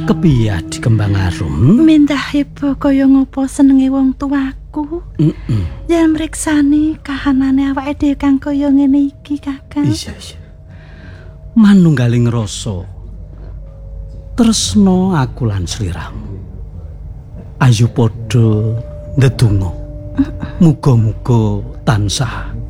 Kepiye di Kembang Arum? Mindah ibu kaya ngopo senenge wong tuaku. Yen mriksani kahanane awake dhewe kang kaya ngene iki, Kakang. Iya. Manunggaling rasa tresno aku lan sliramu. Ayo padha ndedonga. Muga-muga tansah